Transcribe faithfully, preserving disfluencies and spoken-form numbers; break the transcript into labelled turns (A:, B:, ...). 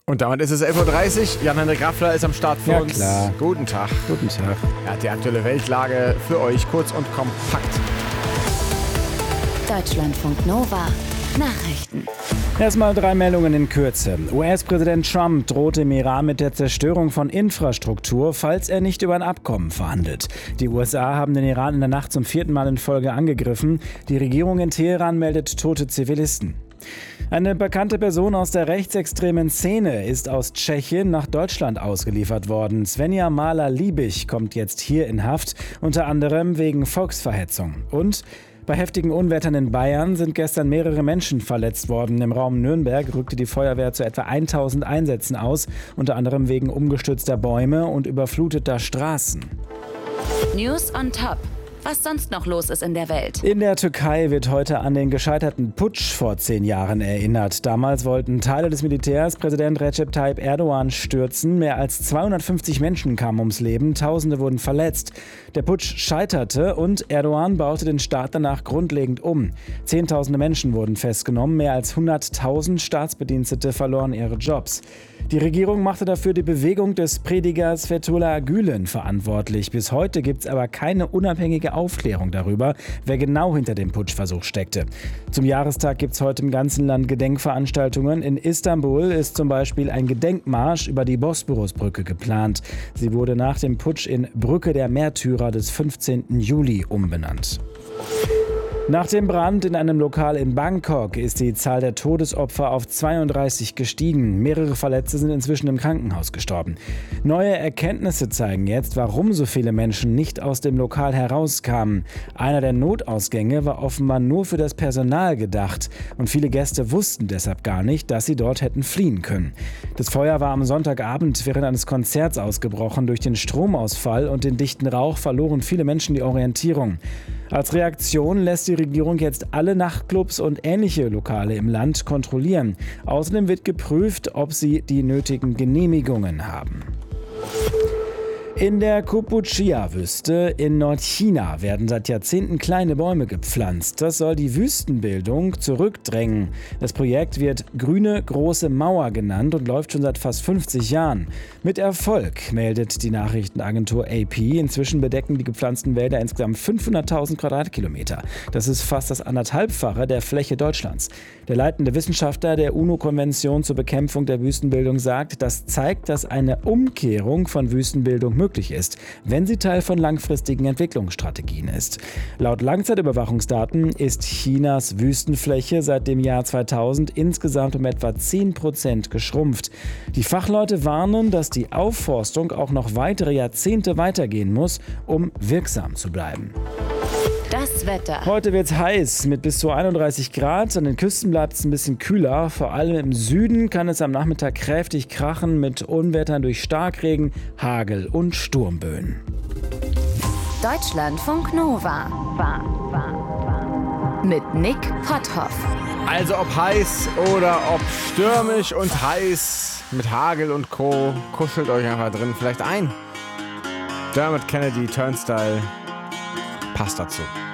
A: Und damit ist es elf Uhr dreißig. Jan-Henrik Raffler ist am Start für
B: ja,
A: uns.
B: Klar.
A: Guten Tag.
B: Guten Tag.
A: Er hat die aktuelle Weltlage für euch kurz und kompakt.
C: Deutschlandfunk Nova. Nachrichten.
B: Erstmal drei Meldungen in Kürze. U S-Präsident Trump droht dem Iran mit der Zerstörung von Infrastruktur, falls er nicht über ein Abkommen verhandelt. Die U S A haben den Iran in der Nacht zum vierten Mal in Folge angegriffen. Die Regierung in Teheran meldet tote Zivilisten. Eine bekannte Person aus der rechtsextremen Szene ist aus Tschechien nach Deutschland ausgeliefert worden. Svenja Mahler-Liebig kommt jetzt hier in Haft, unter anderem wegen Volksverhetzung. Und bei heftigen Unwettern in Bayern sind gestern mehrere Menschen verletzt worden. Im Raum Nürnberg rückte die Feuerwehr zu etwa tausend Einsätzen aus, unter anderem wegen umgestürzter Bäume und überfluteter Straßen.
C: News on Top. Was sonst noch los ist in der Welt.
B: In der Türkei wird heute an den gescheiterten Putsch vor zehn Jahren erinnert. Damals wollten Teile des Militärs Präsident Recep Tayyip Erdogan stürzen. Mehr als zweihundertfünfzig Menschen kamen ums Leben, Tausende wurden verletzt. Der Putsch scheiterte und Erdogan baute den Staat danach grundlegend um. Zehntausende Menschen wurden festgenommen, mehr als hunderttausend Staatsbedienstete verloren ihre Jobs. Die Regierung machte dafür die Bewegung des Predigers Fethullah Gülen verantwortlich. Bis heute gibt es aber keine unabhängige Aufklärung darüber, wer genau hinter dem Putschversuch steckte. Zum Jahrestag gibt es heute im ganzen Land Gedenkveranstaltungen. In Istanbul ist zum Beispiel ein Gedenkmarsch über die Bosporusbrücke geplant. Sie wurde nach dem Putsch in Brücke der Märtyrer des fünfzehnten Juli umbenannt. Nach dem Brand in einem Lokal in Bangkok ist die Zahl der Todesopfer auf zweiunddreißig gestiegen. Mehrere Verletzte sind inzwischen im Krankenhaus gestorben. Neue Erkenntnisse zeigen jetzt, warum so viele Menschen nicht aus dem Lokal herauskamen. Einer der Notausgänge war offenbar nur für das Personal gedacht und viele Gäste wussten deshalb gar nicht, dass sie dort hätten fliehen können. Das Feuer war am Sonntagabend während eines Konzerts ausgebrochen. Durch den Stromausfall und den dichten Rauch verloren viele Menschen die Orientierung. Als Reaktion lässt die Regierung jetzt alle Nachtclubs und ähnliche Lokale im Land kontrollieren. Außerdem wird geprüft, ob sie die nötigen Genehmigungen haben. In der Kampuchea-Wüste in Nordchina werden seit Jahrzehnten kleine Bäume gepflanzt. Das soll die Wüstenbildung zurückdrängen. Das Projekt wird Grüne Große Mauer genannt und läuft schon seit fast fünfzig Jahren. Mit Erfolg, meldet die Nachrichtenagentur A P. Inzwischen bedecken die gepflanzten Wälder insgesamt fünfhunderttausend Quadratkilometer. Das ist fast das anderthalbfache der Fläche Deutschlands. Der leitende Wissenschaftler der UNO-Konvention zur Bekämpfung der Wüstenbildung sagt, das zeigt, dass eine Umkehrung von Wüstenbildung möglich möglich ist, wenn sie Teil von langfristigen Entwicklungsstrategien ist. Laut Langzeitüberwachungsdaten ist Chinas Wüstenfläche seit dem Jahr zweitausend insgesamt um etwa zehn Prozent geschrumpft. Die Fachleute warnen, dass die Aufforstung auch noch weitere Jahrzehnte weitergehen muss, um wirksam zu bleiben.
C: Das Wetter.
B: Heute wird es heiß mit bis zu einunddreißig Grad. An den Küsten bleibt es ein bisschen kühler. Vor allem im Süden kann es am Nachmittag kräftig krachen mit Unwettern durch Starkregen, Hagel und Sturmböen.
C: Deutschlandfunk Nova. Mit Nick Potthoff.
A: Also ob heiß oder ob stürmisch und heiß mit Hagel und Co. Kuschelt euch einfach drin vielleicht ein. Dermot Kennedy, Turnstile. Passt dazu.